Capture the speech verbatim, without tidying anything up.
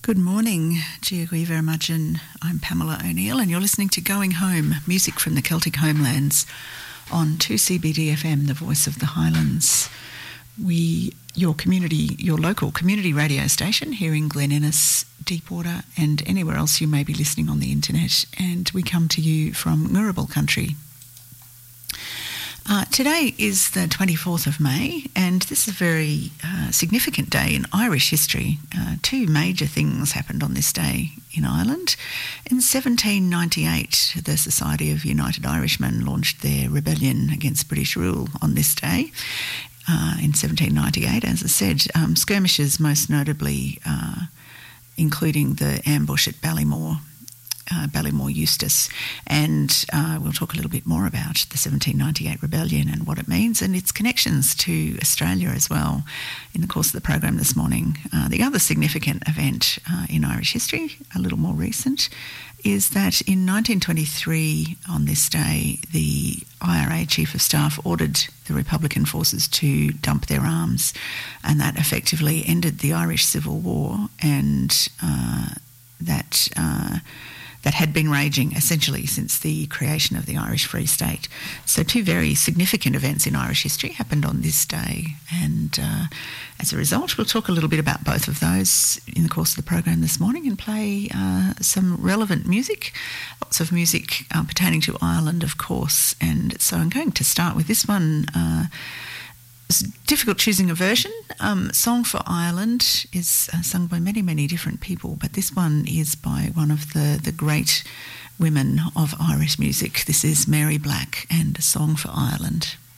Good morning, Giagui Vermudgeon. I'm Pamela O'Neill and you're listening to Going Home, music from the Celtic homelands on two C B D F M, the voice of the Highlands. We, your community, your local community radio station here in Glen Innes, Deepwater and anywhere else you may be listening on the internet. And we come to you from Ngurrabal country. Uh, today is the twenty-fourth of May, and this is a very uh, significant day in Irish history. Uh, two major things happened on this day in Ireland. In seventeen ninety-eight, the Society of United Irishmen launched their rebellion against British rule on this day. Uh, in seventeen ninety-eight, as I said, um, skirmishes most notably uh, including the ambush at Ballymore. Uh, Ballymore Eustace, and uh, we'll talk a little bit more about the seventeen ninety-eight rebellion and what it means and its connections to Australia as well in the course of the program this morning. Uh, the other significant event uh, in Irish history, a little more recent, is that in nineteen twenty-three on this day the I R A Chief of Staff ordered the Republican forces to dump their arms, and that effectively ended the Irish Civil War, and uh, that uh, that had been raging essentially since the creation of the Irish Free State. So two very significant events in Irish history happened on this day, and uh, as a result we'll talk a little bit about both of those in the course of the program this morning and play uh, some relevant music, lots of music uh, pertaining to Ireland of course. And so I'm going to start with this one. Uh, It's difficult choosing a version. Um, Song for Ireland is uh, sung by many, many different people, but this one is by one of the, the great women of Irish music. This is Mary Black and A Song for Ireland.